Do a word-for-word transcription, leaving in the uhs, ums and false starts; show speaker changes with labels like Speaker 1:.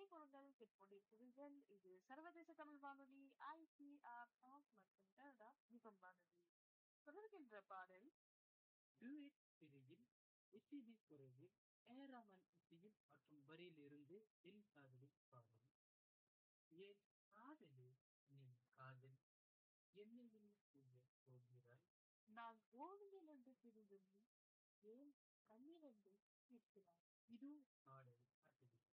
Speaker 1: வணக்கங்கள் கேட்டுக்கொண்டிருக்கிறீர்கள். இது சர்வதேச தமிழ் வானொலி ஐ சி ஆர் டாக் மற்றும் கனடா யுகம் வானொலி. தொடர்கின்ற பாடல்
Speaker 2: டூயட் திரையில் எஸ்பிபி குரலில் ஏராமன் இசையில் மற்றும் வரியிலிருந்து என் காதலி பாடல். என் காதலி, என் காதல் என்னையும் செய்ய போகிறாய்.
Speaker 1: நான் ஓவியன் என்று தெரிந்தும் ஏன் கண்ணீர் என்று கேட்கிறார்.
Speaker 2: இது பாடல்